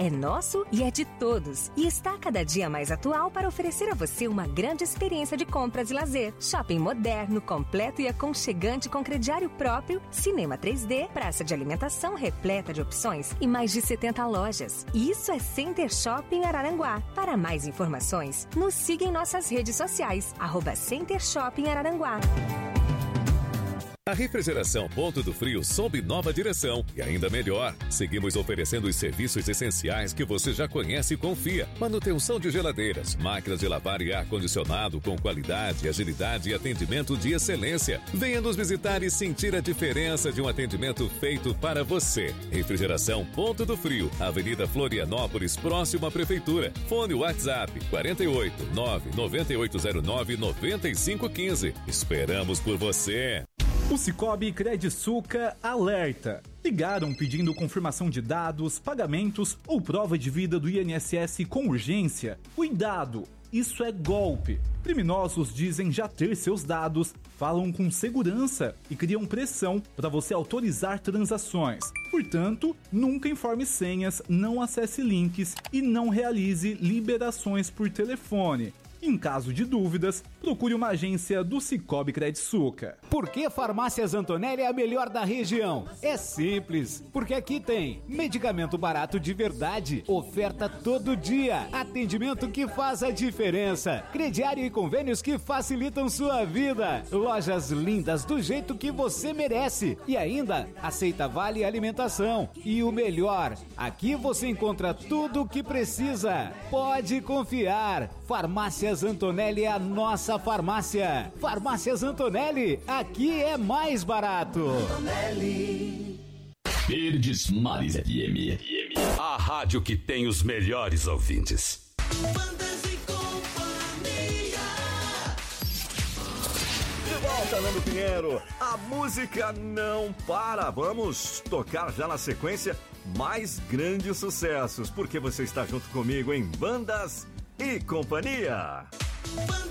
é nosso e é de todos. E está cada dia mais atual para oferecer a você uma grande experiência de compras e lazer. Shopping moderno, completo e aconchegante com crediário próprio, cinema 3D, praça de alimentação repleta de opções e mais de 70 lojas. Isso é Center Shopping Araranguá. Para mais informações, nos siga em nossas redes sociais, @Center Shopping Araranguá. A Refrigeração Ponto do Frio sob nova direção e ainda melhor, seguimos oferecendo os serviços essenciais que você já conhece e confia. Manutenção de geladeiras, máquinas de lavar e ar-condicionado com qualidade, agilidade e atendimento de excelência. Venha nos visitar e sentir a diferença de um atendimento feito para você. Refrigeração Ponto do Frio, Avenida Florianópolis, próximo à Prefeitura. Fone WhatsApp 48 99809 9515. Esperamos por você. O Cicobi Crediçuca alerta. Ligaram pedindo confirmação de dados, pagamentos ou prova de vida do INSS com urgência? Cuidado! Isso é golpe. Criminosos dizem já ter seus dados, falam com segurança e criam pressão para você autorizar transações. Portanto, nunca informe senhas, não acesse links e não realize liberações por telefone. Em caso de dúvidas, procure uma agência do Cicobi Crediçuca. Por que Farmácias Antonelli é a melhor da região? É simples, porque aqui tem medicamento barato de verdade, oferta todo dia, atendimento que faz a diferença, crediário e convênios que facilitam sua vida, lojas lindas do jeito que você merece e ainda aceita vale alimentação. E o melhor, aqui você encontra tudo o que precisa. Pode confiar, Farmácias Antonelli é a nossa farmácia. Farmácias Antonelli, aqui é mais barato. Antonelli. Verdes Mares FM. A rádio que tem os melhores ouvintes. Bandas e Companhia. De volta, Nando Pinheiro. A música não para. Vamos tocar já na sequência mais grandes sucessos, porque você está junto comigo em Bandas e Companhia.